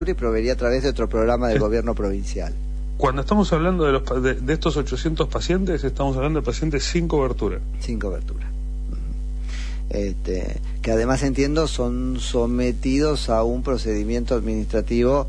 y proveería a través de otro programa del gobierno provincial. Cuando estamos hablando de estos 800 pacientes, estamos hablando de pacientes sin cobertura. Sin cobertura. Que además entiendo son sometidos a un procedimiento administrativo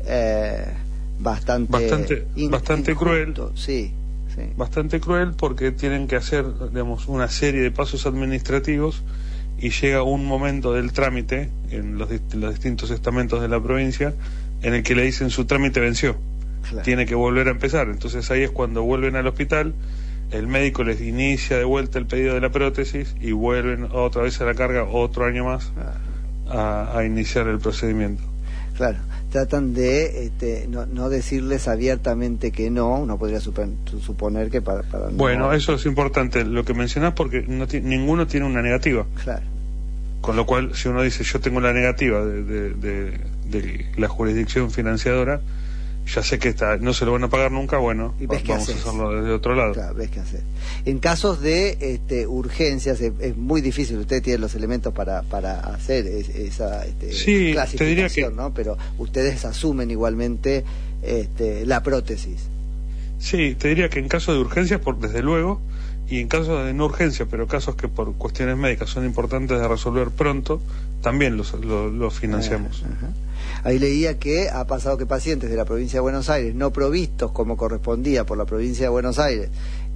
bastante cruel. Sí. Bastante cruel, porque tienen que hacer, digamos, una serie de pasos administrativos y llega un momento del trámite en los distintos estamentos de la provincia en el que le dicen su trámite venció. Claro. Tiene que volver a empezar. Entonces ahí es cuando vuelven al hospital, el médico les inicia de vuelta el pedido de la prótesis y vuelven otra vez a la carga otro año más a iniciar el procedimiento. Claro, tratan de no decirles abiertamente que no. Uno podría suponer que para bueno, no... eso es importante lo que mencionás, porque ninguno tiene una negativa. Claro. Con lo cual, si uno dice yo tengo la negativa de la jurisdicción financiadora, ya sé que no se lo van a pagar nunca, bueno, vamos a hacerlo desde otro lado. Claro, ves qué hacer. En casos de urgencias es muy difícil. Usted tiene los elementos para hacer esa sí, clasificación, te diría que... ¿no? Pero ustedes asumen igualmente la prótesis. Sí, te diría que en caso de urgencias, desde luego, y en casos de no urgencia, pero casos que por cuestiones médicas son importantes de resolver pronto, también los financiamos. Ajá. Ahí leía que ha pasado que pacientes de la provincia de Buenos Aires, no provistos como correspondía por la provincia de Buenos Aires,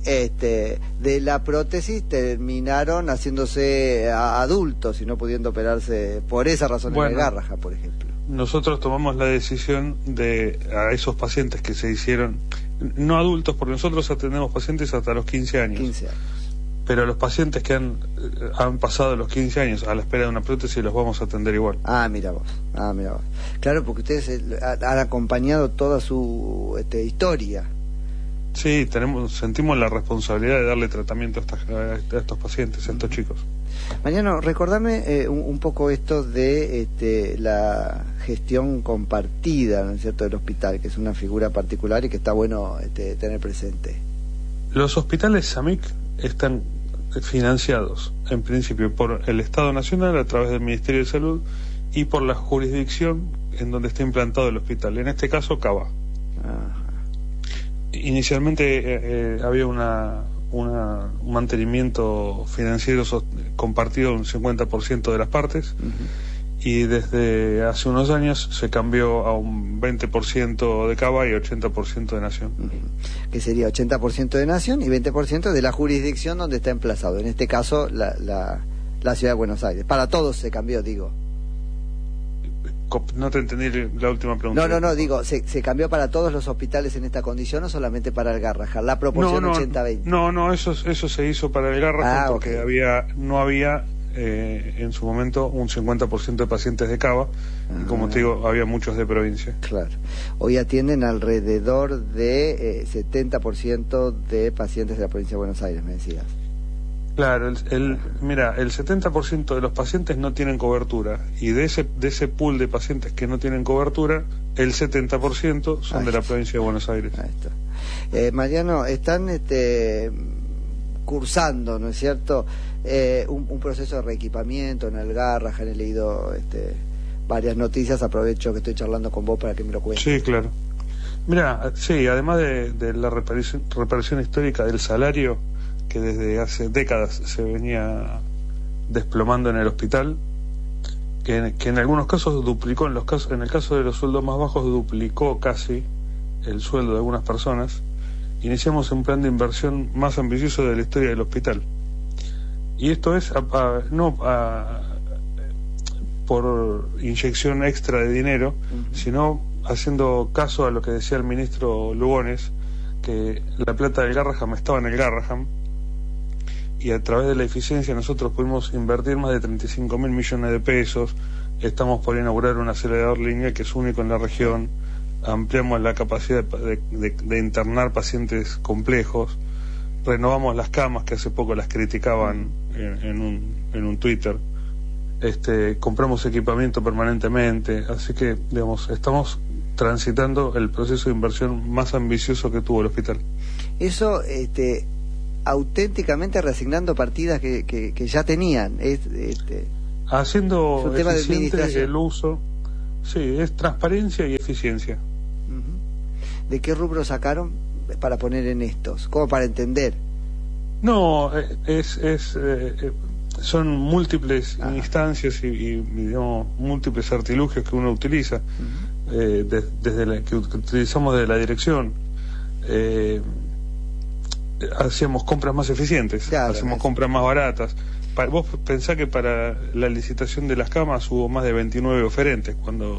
de la prótesis, terminaron haciéndose adultos y no pudiendo operarse por esa razón en el Garrahan, por ejemplo. Nosotros tomamos la decisión a esos pacientes que se hicieron, no adultos, porque nosotros atendemos pacientes hasta los 15 años. 15 años. Pero los pacientes que han pasado los 15 años a la espera de una prótesis los vamos a atender igual. Mira vos. Claro, porque ustedes han acompañado toda su historia. Sí, sentimos la responsabilidad de darle tratamiento a estos pacientes, a estos chicos. Mariano, recordame un poco esto de la gestión compartida, ¿no es cierto?, del hospital, que es una figura particular y que está bueno tener presente. Los hospitales SAMIC están financiados en principio por el Estado Nacional a través del Ministerio de Salud y por la jurisdicción en donde está implantado el hospital, en este caso Cava. Inicialmente había un mantenimiento financiero compartido un 50% de las partes, y desde hace unos años se cambió a un 20% de Cava y 80% de Nación. Que sería 80% de Nación y 20% de la jurisdicción donde está emplazado, en este caso la ciudad de Buenos Aires. Para todos se cambió, digo. No te entendí la última pregunta. No, digo, ¿se cambió para todos los hospitales en esta condición o solamente para el Garrahan? La proporción 80-20. No, eso se hizo para el Garrahan porque no había en su momento un 50% de pacientes de Cava, y como te digo, había muchos de provincia. Claro. Hoy atienden alrededor de 70% de pacientes de la provincia de Buenos Aires, me decías. Claro, mira, el 70% de los pacientes no tienen cobertura, y de ese pool de pacientes que no tienen cobertura, el 70% son de la provincia de Buenos Aires. Ahí está. Mariano, están cursando, ¿no es cierto?, un proceso de reequipamiento en el Garrahan. He leído varias noticias, aprovecho que estoy charlando con vos para que me lo cuentes. Sí, claro. Mira, sí, además de la reparación histórica del salario, que desde hace décadas se venía desplomando en el hospital, que en algunos casos duplicó, en el caso de los sueldos más bajos duplicó casi el sueldo de algunas personas, iniciamos un plan de inversión más ambicioso de la historia del hospital. Y esto es no por inyección extra de dinero, sino haciendo caso a lo que decía el ministro Lugones, que la plata del Garrahan estaba en el Garrahan, y a través de la eficiencia nosotros pudimos invertir más de 35.000 millones de pesos. Estamos por inaugurar un acelerador lineal que es único en la región, ampliamos la capacidad de internar pacientes complejos, renovamos las camas que hace poco las criticaban en un Twitter, compramos equipamiento permanentemente, así que, digamos, estamos transitando el proceso de inversión más ambicioso que tuvo el hospital. Eso, auténticamente reasignando partidas que ya tenían, haciendo eficiente el uso Sí, es transparencia y eficiencia. ¿De qué rubro sacaron para poner en estos? Como para entender. No, son múltiples instancias y digamos, múltiples artilugios que uno utiliza, desde que utilizamos desde la dirección. Hacíamos compras más eeficientes, claro, hacemos compras más baratas. Vos pensás que para la licitación de las camas hubo más de 29 oferentes.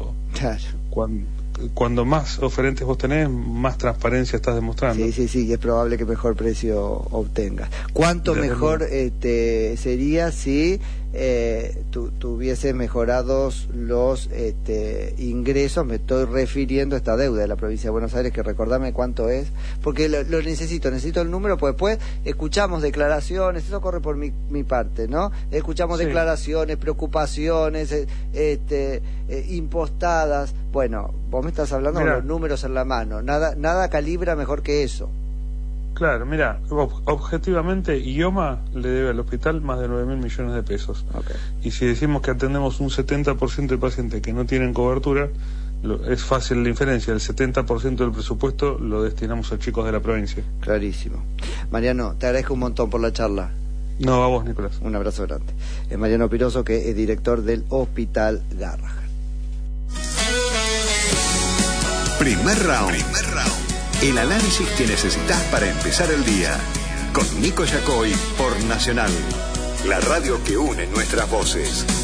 Cuando más oferentes vos tenés, más transparencia estás demostrando. Sí, y es probable que mejor precio obtengas. ¿Cuánto mejor sería si tuviese mejorados los ingresos? Me estoy refiriendo a esta deuda de la provincia de Buenos Aires, que recordame cuánto es, porque lo necesito el número, pues después escuchamos declaraciones, eso corre por mi parte, ¿no? Escuchamos declaraciones, preocupaciones, impostadas. Bueno, vos me estás hablando con los números en la mano, nada calibra mejor que eso. Claro, mira, objetivamente IOMA le debe al hospital más de 9.000 millones de pesos. Y si decimos que atendemos un 70% de pacientes que no tienen cobertura, es fácil la inferencia, el 70% del presupuesto lo destinamos a chicos de la provincia. Clarísimo. Mariano, te agradezco un montón por la charla. No, a vos, Nicolás. Un abrazo grande. Es Mariano Piroso, que es director del Hospital Garrahan. Primer round. El análisis que necesitas para empezar el día. Con Nico Yacoy por Nacional. La radio que une nuestras voces.